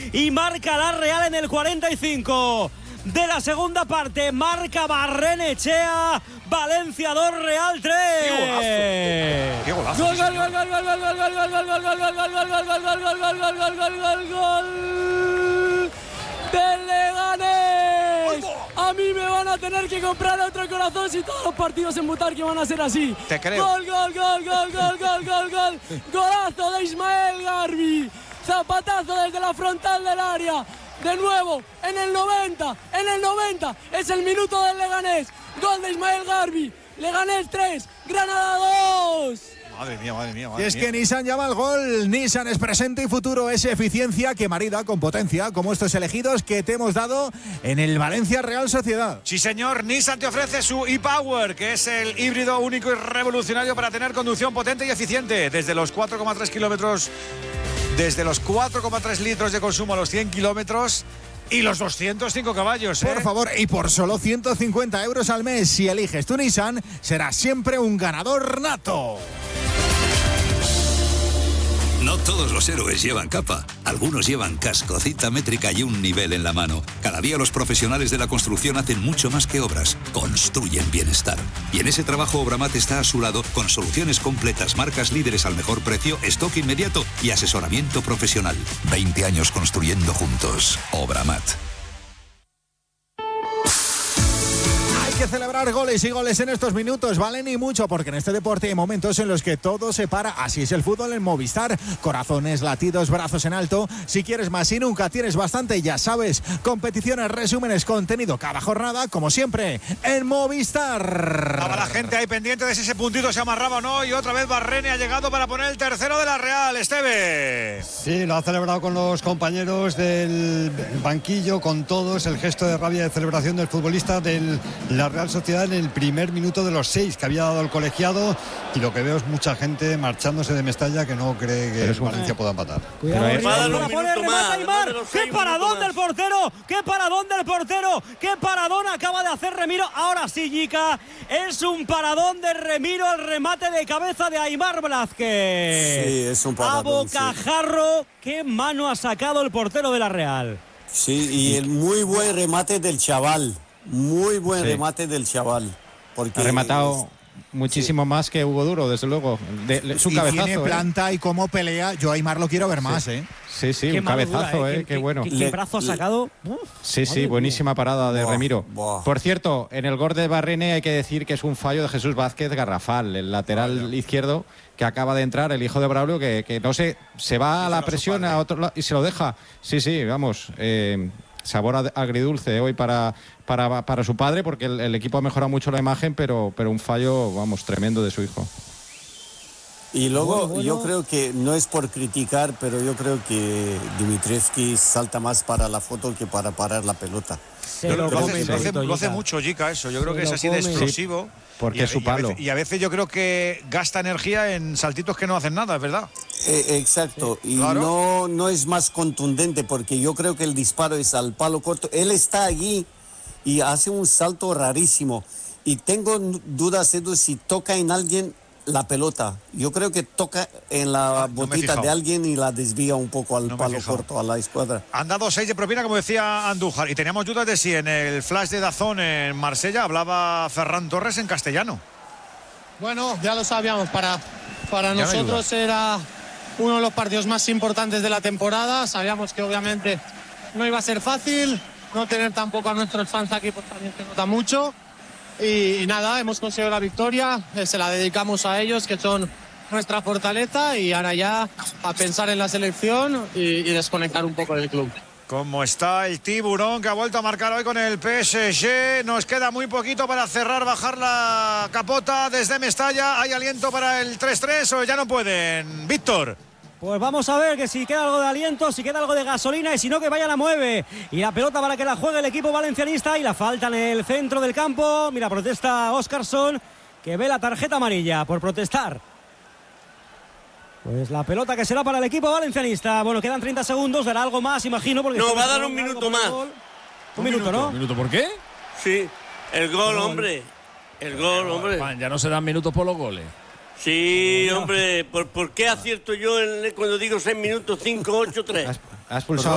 y marca la Real en el 45 de la segunda parte. Marca Barrenechea. Valencia 2, Real 3. ¡Qué golazo! ¡Gol, gol, gol, gol, gol, gol, gol, gol, gol, gol, gol, gol, gol, gol, gol, gol del Leganés! A mí me van a tener que comprar otro corazón si todos los partidos en Butarque van a ser así. Te creo. Gol, gol, gol, gol, gol, gol, gol, gol. Golazo de Ismael Garbi. Zapatazo desde la frontal del área. De nuevo, en el 90, es el minuto del Leganés. Gol de Ismael Garbi. Leganés 3, Granada 2. Madre mía. Y es que Nissan llama al gol. Nissan es presente y futuro, es eficiencia que marida con potencia, como estos elegidos que te hemos dado en el Valencia Real Sociedad. Sí, señor. Nissan te ofrece su e-Power, que es el híbrido único y revolucionario para tener conducción potente y eficiente. Desde los 4,3 kilómetros, desde los 4,3 litros de consumo a los 100 kilómetros y los 205 caballos. Por favor, y por solo 150 euros al mes, si eliges tu Nissan, serás siempre un ganador nato. No todos los héroes llevan capa. Algunos llevan casco, cita métrica y un nivel en la mano. Cada día los profesionales de la construcción hacen mucho más que obras. Construyen bienestar. Y en ese trabajo Obramat está a su lado con soluciones completas, marcas líderes al mejor precio, stock inmediato y asesoramiento profesional. 20 años construyendo juntos. Obramat. Hay que celebrar goles y goles en estos minutos, valen y mucho, porque en este deporte hay momentos en los que todo se para. Así es el fútbol en Movistar. Corazones, latidos, brazos en alto. Si quieres más y nunca tienes bastante, ya sabes. Competiciones, resúmenes, contenido cada jornada, como siempre, en Movistar. Estaba la gente ahí pendiente de si ese puntito se amarraba o no, y otra vez Barrene ha llegado para poner el tercero de la Real. Esteve. Sí, lo ha celebrado con los compañeros del banquillo, con todos, el gesto de rabia de celebración del futbolista de la Real Sociedad en el primer minuto de los 6 que había dado el colegiado, y lo que veo es mucha gente marchándose de Mestalla que no cree que el Valencia pueda empatar. ¡Qué paradón del portero! ¡Qué paradón del portero! ¡Qué paradón acaba de hacer Remiro! Ahora sí, Jica, es un paradón de Remiro al remate de cabeza de Aimar Blázquez. Sí, es un paradón. A bocajarro, qué mano ha sacado el portero de la Real. Sí, y el muy buen remate del chaval. Muy buen remate del chaval. Porque ha rematado muchísimo más que Hugo Duro, desde luego. Su cabezazo. Tiene planta y cómo pelea. Yo a Aimar lo quiero ver más, Sí, qué un cabezazo, qué bueno. Qué brazo ha sacado. Sí, buenísima parada de Remiro. Por cierto, en el gol de Barrene hay que decir que es un fallo de Jesús Vázquez garrafal, el lateral izquierdo que acaba de entrar, el hijo de Braulio, que no sé, se va a la presión a otro lado y se lo deja. Sí, vamos. Sabor agridulce hoy para su padre, porque el equipo ha mejorado mucho la imagen, pero un fallo, vamos, tremendo de su hijo. Y luego yo creo que, no es por criticar, pero yo creo que Dimitrievski salta más para la foto que para parar la pelota. Lo hace mucho, Jica, eso. Yo creo que es así de explosivo. Sí, porque es su palo. Y a veces yo creo que gasta energía en saltitos que no hacen nada, es verdad. Exacto. Y claro, no es más contundente, porque yo creo que el disparo es al palo corto. Él está allí y hace un salto rarísimo. Y tengo dudas, Edu, si toca en alguien la pelota. Yo creo que toca en la botita de alguien y la desvía un poco al palo corto, a la escuadra. Han dado 6 de propina, como decía Andújar, y teníamos dudas de si en el flash de Dazón en Marsella hablaba Ferran Torres en castellano. Bueno, ya lo sabíamos, para nosotros era uno de los partidos más importantes de la temporada. Sabíamos que obviamente no iba a ser fácil, no tener tampoco a nuestros fans aquí pues también se nota mucho. Y nada, hemos conseguido la victoria, se la dedicamos a ellos, que son nuestra fortaleza, y ahora ya a pensar en la selección y desconectar un poco del club. ¿Cómo está el tiburón que ha vuelto a marcar hoy con el PSG? Nos queda muy poquito para cerrar, bajar la capota desde Mestalla. ¿Hay aliento para el 3-3 o ya no pueden? Víctor. Pues vamos a ver que si queda algo de aliento, si queda algo de gasolina, y si no, que vaya la mueve. Y la pelota para que la juegue el equipo valencianista, y la falta en el centro del campo. Mira, protesta Óscarson, que ve la tarjeta amarilla por protestar. Pues la pelota que será para el equipo valencianista. Bueno, quedan 30 segundos, dará algo más, imagino. Porque no, va a dar un minuto más. Un minuto, ¿no? ¿Un minuto por qué? Sí, el gol, hombre. El gol, hombre. Ya no se dan minutos por los goles. Sí, hombre, ¿por qué acierto yo cuando digo 6 minutos, 5, 8, 3? ¿Has pulsado